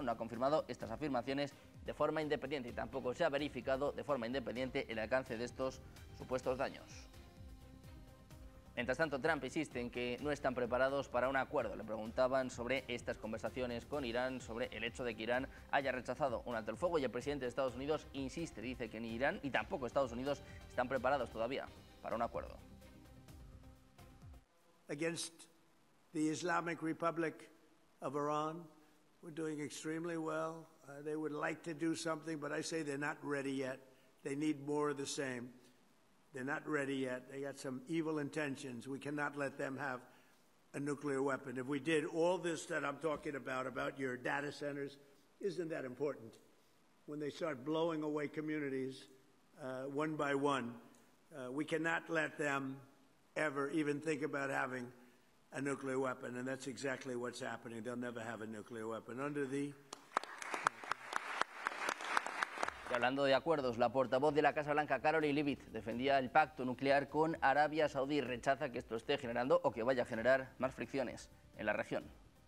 no ha confirmado estas afirmaciones de forma independiente y tampoco se ha verificado de forma independiente el alcance de estos supuestos daños. Mientras tanto, Trump insiste en que no están preparados para un acuerdo. Le preguntaban sobre estas conversaciones con Irán, sobre el hecho de que Irán haya rechazado un alto el fuego, y el presidente de Estados Unidos insiste, dice que ni Irán y tampoco Estados Unidos están preparados todavía para un acuerdo. Against the Islamic Republic of Iran, we're doing extremely well. They would like to do something, but I say they're not ready yet. They need more of the same. They're not ready yet. They got some evil intentions. We cannot let them have a nuclear weapon. If we did all this that I'm talking about your data centers, isn't that important? When they start blowing away communities one by one, we cannot let them ever even think about having a nuclear weapon, and that's exactly what's happening. They'll never have a nuclear weapon. Y hablando de acuerdos, la portavoz de la Casa Blanca, Caroline Leavitt, defendía el pacto nuclear con Arabia Saudí y rechaza que esto esté generando o que vaya a generar más fricciones en la región.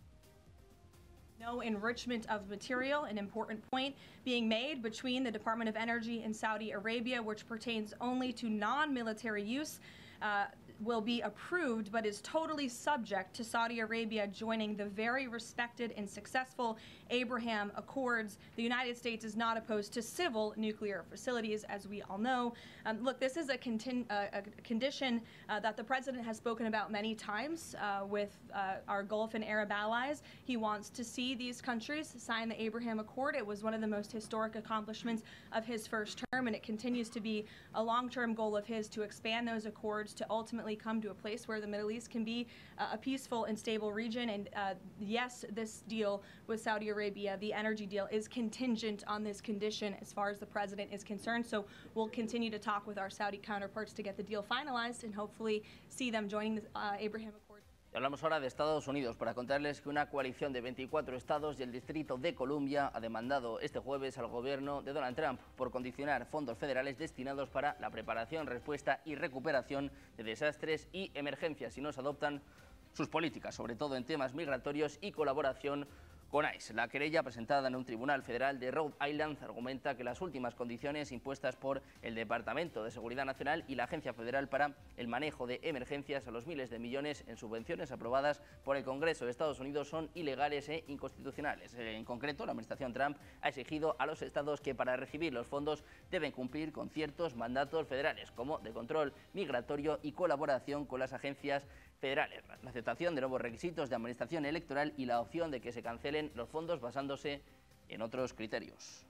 No enrichment of material, an important point being made between the Department of Energy in Saudi Arabia, which pertains only to non-military use, will be approved, but is totally subject to Saudi Arabia joining the very respected and successful Abraham Accords. The United States is not opposed to civil nuclear facilities, as we all know. Look, this is a condition that the president has spoken about many times with our Gulf and Arab allies. He wants to see these countries sign the Abraham Accord. It was one of the most historic accomplishments of his first term, and it continues to be a long-term goal of his to expand those accords to ultimately come to a place where the Middle East can be a peaceful and stable region. And yes, this deal with Saudi Arabia, the energy deal, is contingent on this condition as far as the president is concerned. So we'll continue to talk with our Saudi counterparts to get the deal finalized and hopefully see them joining the Abraham Accord. Y hablamos ahora de Estados Unidos para contarles que una coalición de 24 estados y el Distrito de Columbia ha demandado este jueves al gobierno de Donald Trump por condicionar fondos federales destinados para la preparación, respuesta y recuperación de desastres y emergencias si no se adoptan sus políticas, sobre todo en temas migratorios y colaboración con ICE. La querella presentada en un tribunal federal de Rhode Island argumenta que las últimas condiciones impuestas por el Departamento de Seguridad Nacional y la Agencia Federal para el Manejo de Emergencias a los miles de millones en subvenciones aprobadas por el Congreso de Estados Unidos son ilegales e inconstitucionales. En concreto, la administración Trump ha exigido a los estados que para recibir los fondos deben cumplir con ciertos mandatos federales, como de control migratorio y colaboración con las agencias federales, la aceptación de nuevos requisitos de administración electoral y la opción de que se cancelen los fondos basándose en otros criterios.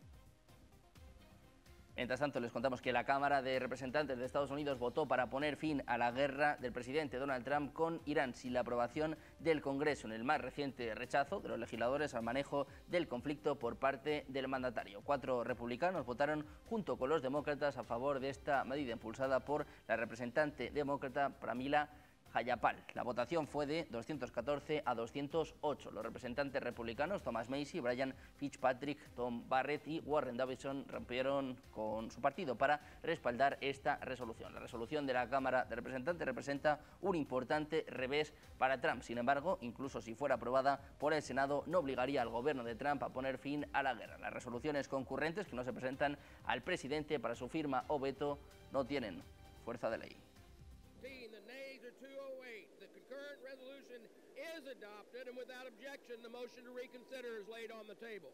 Mientras tanto, les contamos que la Cámara de Representantes de Estados Unidos votó para poner fin a la guerra del presidente Donald Trump con Irán sin la aprobación del Congreso en el más reciente rechazo de los legisladores al manejo del conflicto por parte del mandatario. 4 republicanos votaron junto con los demócratas a favor de esta medida impulsada por la representante demócrata Pramila Jayapal. La votación fue de 214 a 208. Los representantes republicanos Thomas Massie, Brian Fitzpatrick, Tom Barrett y Warren Davidson rompieron con su partido para respaldar esta resolución. La resolución de la Cámara de Representantes representa un importante revés para Trump. Sin embargo, incluso si fuera aprobada por el Senado, no obligaría al gobierno de Trump a poner fin a la guerra. Las resoluciones concurrentes que no se presentan al presidente para su firma o veto no tienen fuerza de ley. The nays are 208. The concurrent resolution is adopted, and without objection, the motion to reconsider is laid on the table.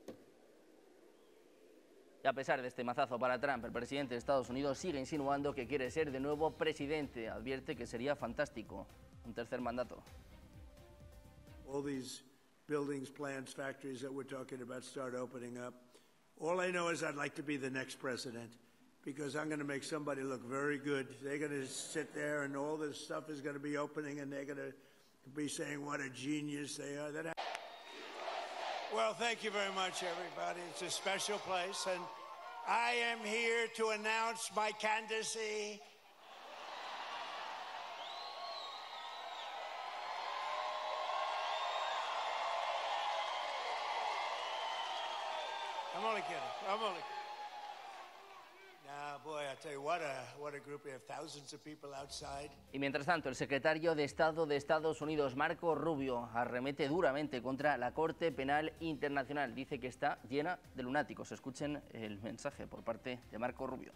Y a pesar de este mazazo para Trump, el presidente de Estados Unidos sigue insinuando que quiere ser de nuevo presidente. Advierte que sería fantástico un tercer mandato. All these buildings, plants, factories that we're talking about start opening up. All I know is I'd like to be the next president, because I'm going to make somebody look very good. They're going to sit there and all this stuff is going to be opening and they're going to be saying what a genius they are. Well, thank you very much, everybody. It's a special place, and I am here to announce my candidacy. I'm only kidding. Y mientras tanto, el secretario de Estado de Estados Unidos, Marco Rubio, arremete duramente contra la Corte Penal Internacional. Dice que está llena de lunáticos. Escuchen el mensaje por parte de Marco Rubio.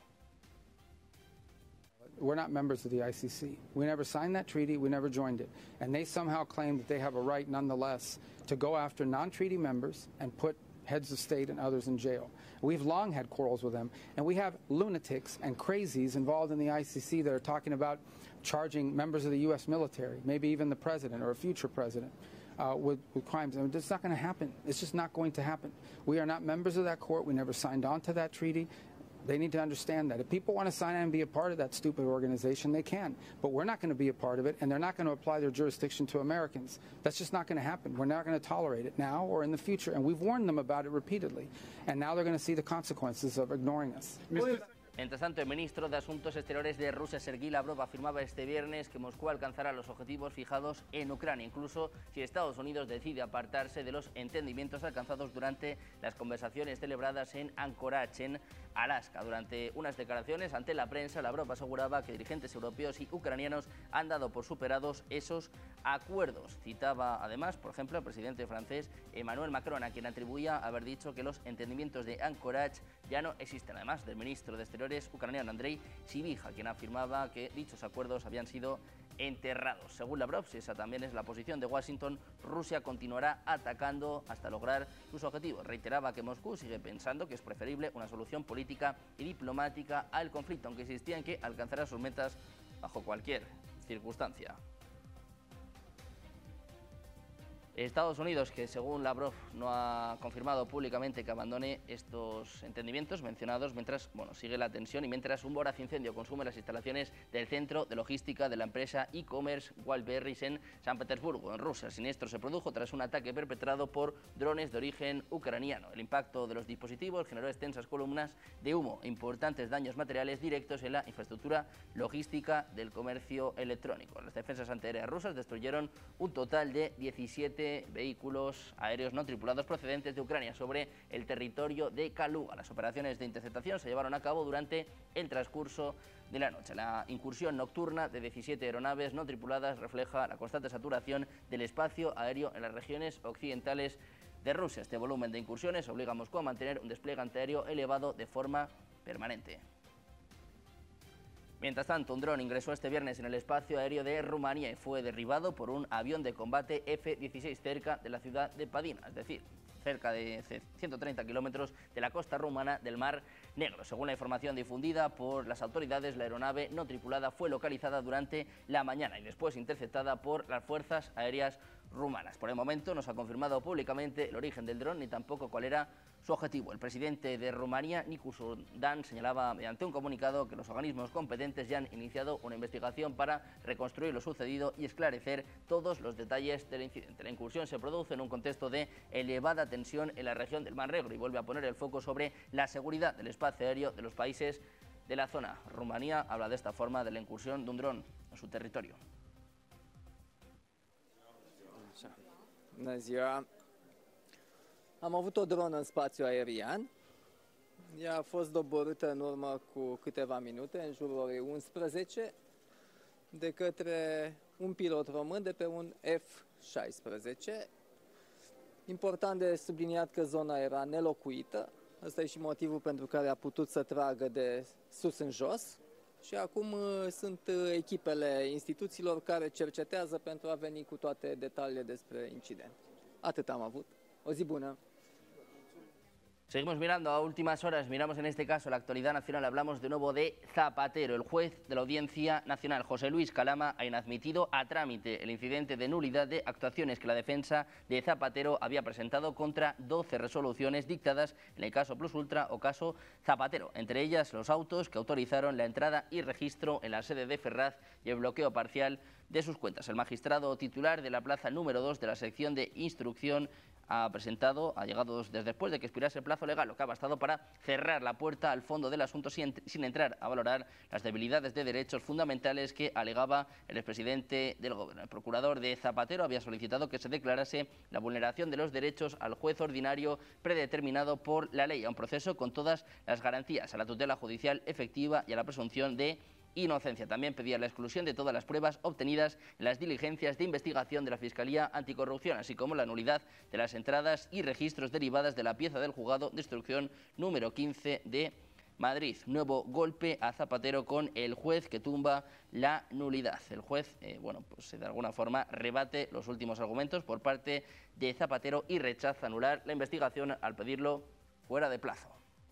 We're not members of the ICC. We never signed that treaty. We never joined it. And they somehow claim that they have a right, nonetheless, to go after non-treaty members and put heads of state and others in jail. We've long had quarrels with them, and we have lunatics and crazies involved in the ICC that are talking about charging members of the U.S. military, maybe even the president or a future president, with crimes. I mean, it's not going to happen. It's just not going to happen. We are not members of that court. We never signed on to that treaty. They need to understand that. If people want to sign on and be a part of that stupid organization, they can. But we're not going to be a part of it, and they're not going to apply their jurisdiction to Americans. That's just not going to happen. We're not going to tolerate it now or in the future. And we've warned them about it repeatedly. And now they're going to see the consequences of ignoring us. Mientras tanto, el ministro de Asuntos Exteriores de Rusia, Sergei Lavrov, afirmaba este viernes que Moscú alcanzará los objetivos fijados en Ucrania, incluso si Estados Unidos decide apartarse de los entendimientos alcanzados durante las conversaciones celebradas en Anchorage, en Alaska. Durante unas declaraciones ante la prensa, Lavrov aseguraba que dirigentes europeos y ucranianos han dado por superados esos acuerdos. Citaba además, por ejemplo, al presidente francés Emmanuel Macron, a quien atribuía haber dicho que los entendimientos de Anchorage ya no existen. Además del ministro de Exteriores ucraniano Andrei Sybiha, quien afirmaba que dichos acuerdos habían sido enterrados. Según Lavrov, si esa también es la posición de Washington, Rusia continuará atacando hasta lograr sus objetivos. Reiteraba que Moscú sigue pensando que es preferible una solución política y diplomática al conflicto, aunque insistía en que alcanzará sus metas bajo cualquier circunstancia. Estados Unidos, que según Lavrov no ha confirmado públicamente que abandone estos entendimientos mencionados, mientras sigue la tensión y mientras un voraz incendio consume las instalaciones del centro de logística de la empresa e-commerce Wildberries en San Petersburgo, en Rusia. El siniestro se produjo tras un ataque perpetrado por drones de origen ucraniano. El impacto de los dispositivos generó extensas columnas de humo e importantes daños materiales directos en la infraestructura logística del comercio electrónico. Las defensas antiaéreas rusas destruyeron un total de 17 vehículos aéreos no tripulados procedentes de Ucrania sobre el territorio de Kaluga. Las operaciones de interceptación se llevaron a cabo durante el transcurso de la noche. La incursión nocturna de 17 aeronaves no tripuladas refleja la constante saturación del espacio aéreo en las regiones occidentales de Rusia. Este volumen de incursiones obliga a Moscú a mantener un despliegue antiaéreo elevado de forma permanente. Mientras tanto, un dron ingresó este viernes en el espacio aéreo de Rumanía y fue derribado por un avión de combate F-16 cerca de la ciudad de Padina, es decir, cerca de 130 kilómetros de la costa rumana del Mar Negro. Según la información difundida por las autoridades, la aeronave no tripulada fue localizada durante la mañana y después interceptada por las fuerzas aéreas rumanas. Por el momento no se ha confirmado públicamente el origen del dron ni tampoco cuál era su objetivo. El presidente de Rumanía, Nicu Sudan, señalaba mediante un comunicado que los organismos competentes ya han iniciado una investigación para reconstruir lo sucedido y esclarecer todos los detalles del incidente. La incursión se produce en un contexto de elevada tensión en la región del Mar Negro y vuelve a poner el foco sobre la seguridad del espacio aéreo de los países de la zona. Rumanía habla de esta forma de la incursión de un dron en su territorio. Bună ziua! Am avut o dronă în spațiu aerian. Ea a fost doborâtă în urmă cu câteva minute, în jurul orei 11, de către un pilot român de pe un F-16. Important de subliniat că zona era nelocuită. Ăsta e și motivul pentru care a putut să tragă de sus în jos. Și acum sunt echipele instituțiilor care cercetează pentru a veni cu toate detaliile despre incident. Atât am avut. O zi bună! Seguimos mirando a últimas horas, miramos en este caso la actualidad nacional, hablamos de nuevo de Zapatero. El juez de la Audiencia Nacional, José Luis Calama, ha inadmitido a trámite el incidente de nulidad de actuaciones que la defensa de Zapatero había presentado contra 12 resoluciones dictadas en el caso Plus Ultra o caso Zapatero, entre ellas los autos que autorizaron la entrada y registro en la sede de Ferraz y el bloqueo parcial de sus cuentas. El magistrado titular de la plaza número 2 de la sección de instrucción ha llegado 2 días después de que expirase el plazo legal, lo que ha bastado para cerrar la puerta al fondo del asunto sin entrar a valorar las debilidades de derechos fundamentales que alegaba el expresidente del Gobierno. El procurador de Zapatero había solicitado que se declarase la vulneración de los derechos al juez ordinario predeterminado por la ley, a un proceso con todas las garantías, a la tutela judicial efectiva y a la presunción de inocencia. También pedía la exclusión de todas las pruebas obtenidas en las diligencias de investigación de la Fiscalía Anticorrupción, así como la nulidad de las entradas y registros derivadas de la pieza del juzgado de instrucción número 15 de Madrid. Nuevo golpe a Zapatero con el juez que tumba la nulidad. El juez, de alguna forma rebate los últimos argumentos por parte de Zapatero y rechaza anular la investigación al pedirlo fuera de plazo.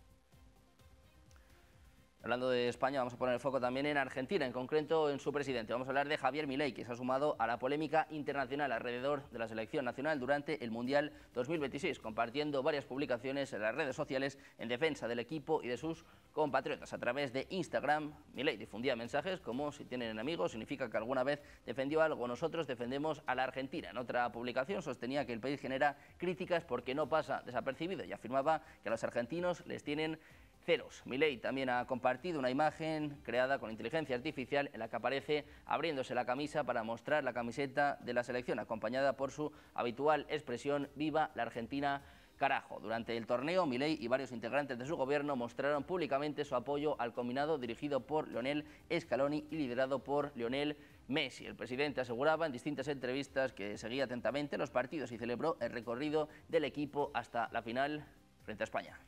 Hablando de España, vamos a poner el foco también en Argentina, en concreto en su presidente. Vamos a hablar de Javier Milei, que se ha sumado a la polémica internacional alrededor de la selección nacional durante el Mundial 2026, compartiendo varias publicaciones en las redes sociales en defensa del equipo y de sus compatriotas. A través de Instagram, Milei difundía mensajes como: si tienen enemigos, significa que alguna vez defendió algo. Nosotros defendemos a la Argentina. En otra publicación sostenía que el país genera críticas porque no pasa desapercibido y afirmaba que a los argentinos les tienen ceros. Milei también ha compartido una imagen creada con inteligencia artificial en la que aparece abriéndose la camisa para mostrar la camiseta de la selección, acompañada por su habitual expresión: ¡Viva la Argentina, carajo! Durante el torneo, Milei y varios integrantes de su gobierno mostraron públicamente su apoyo al combinado dirigido por Lionel Scaloni y liderado por Lionel Messi. El presidente aseguraba en distintas entrevistas que seguía atentamente los partidos y celebró el recorrido del equipo hasta la final frente a España.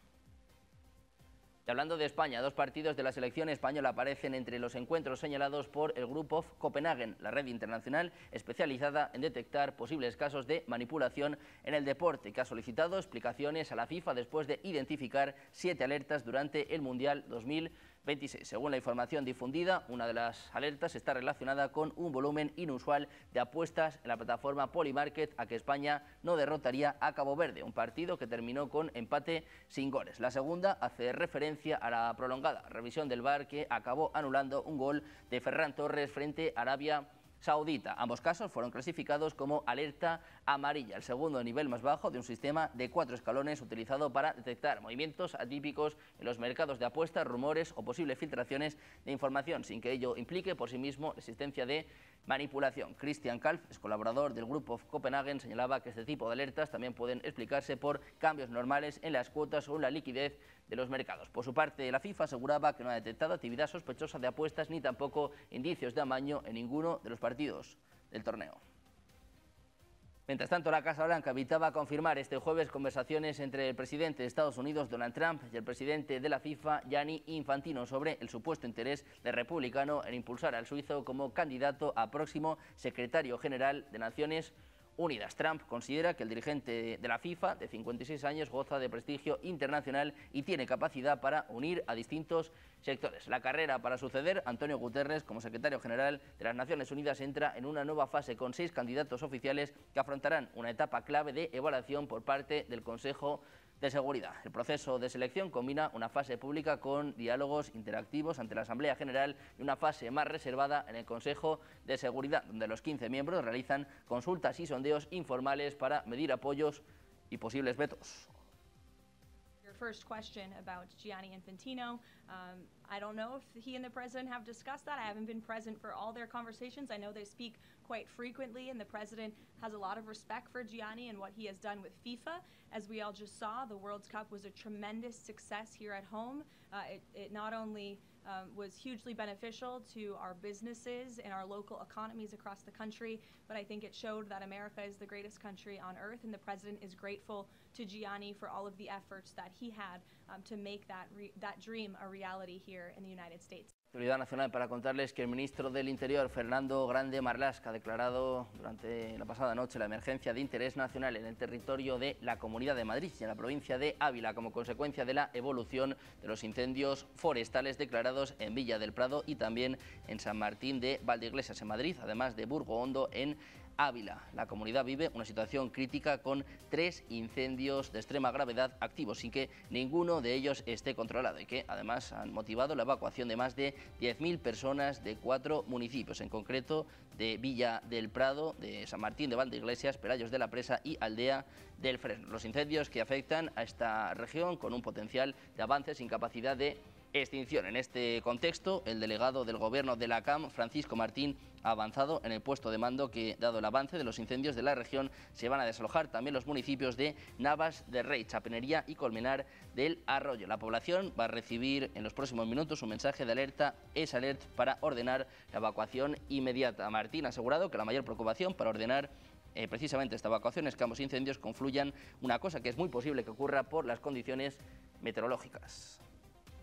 Y hablando de España, 2 partidos de la selección española aparecen entre los encuentros señalados por el Group of Copenhagen, la red internacional especializada en detectar posibles casos de manipulación en el deporte, que ha solicitado explicaciones a la FIFA después de identificar 7 alertas durante el Mundial 2026. Según la información difundida, una de las alertas está relacionada con un volumen inusual de apuestas en la plataforma Polymarket a que España no derrotaría a Cabo Verde, un partido que terminó con empate sin goles. La segunda hace referencia a la prolongada revisión del VAR, que acabó anulando un gol de Ferran Torres frente a Arabia Saudita. Ambos casos fueron clasificados como alerta amarilla, el segundo nivel más bajo de un sistema de 4 escalones utilizado para detectar movimientos atípicos en los mercados de apuestas, rumores o posibles filtraciones de información, sin que ello implique por sí mismo la existencia de manipulación. Christian Kalf, ex colaborador del Group of Copenhagen, señalaba que este tipo de alertas también pueden explicarse por cambios normales en las cuotas o en la liquidez de los mercados. Por su parte, la FIFA aseguraba que no ha detectado actividad sospechosa de apuestas ni tampoco indicios de amaño en ninguno de los partidos del torneo. Mientras tanto, la Casa Blanca evitaba confirmar este jueves conversaciones entre el presidente de Estados Unidos, Donald Trump, y el presidente de la FIFA, Gianni Infantino, sobre el supuesto interés del republicano en impulsar al suizo como candidato a próximo secretario general de Naciones Unidas. Trump considera que el dirigente de la FIFA, de 56 años, goza de prestigio internacional y tiene capacidad para unir a distintos sectores. La carrera para suceder a Antonio Guterres como secretario general de las Naciones Unidas entra en una nueva fase con 6 candidatos oficiales que afrontarán una etapa clave de evaluación por parte del Consejo de Seguridad. El proceso de selección combina una fase pública con diálogos interactivos ante la Asamblea General y una fase más reservada en el Consejo de Seguridad, donde los 15 miembros realizan consultas y sondeos informales para medir apoyos y posibles vetos. First question about Gianni Infantino. I don't know if he and the president have discussed that. I haven't been present for all their conversations. I know they speak quite frequently, and the president has a lot of respect for Gianni and what he has done with FIFA. As we all just saw, the World Cup was a tremendous success here at home. It not only was hugely beneficial to our businesses and our local economies across the country, but I think it showed that America is the greatest country on earth, and the president is grateful to Gianni for all of the efforts that he had to make that dream a reality here in the United States. Actualidad nacional para contarles que el ministro del Interior, Fernando Grande Marlaska, ha declarado durante la pasada noche la emergencia de interés nacional en el territorio de la Comunidad de Madrid y en la provincia de Ávila como consecuencia de la evolución de los incendios forestales declarados en Villa del Prado y también en San Martín de Valdeiglesias en Madrid, además de Burgo Hondo en Ávila. La comunidad vive una situación crítica con 3 incendios de extrema gravedad activos, sin que ninguno de ellos esté controlado y que además han motivado la evacuación de más de 10.000 personas de 4 municipios, en concreto de Villa del Prado, de San Martín de Valdeiglesias, Perallos de la Presa y Aldea del Fresno. Los incendios que afectan a esta región con un potencial de avance sin capacidad de extinción. En este contexto, el delegado del Gobierno de la CAM, Francisco Martín, ha avanzado en el puesto de mando que, dado el avance de los incendios de la región, se van a desalojar también los municipios de Navas de Rey, Chapenería y Colmenar del Arroyo. La población va a recibir en los próximos minutos un mensaje de alerta S-Alert para ordenar la evacuación inmediata. Martín ha asegurado que la mayor preocupación para ordenar precisamente esta evacuación es que ambos incendios confluyan, una cosa que es muy posible que ocurra por las condiciones meteorológicas.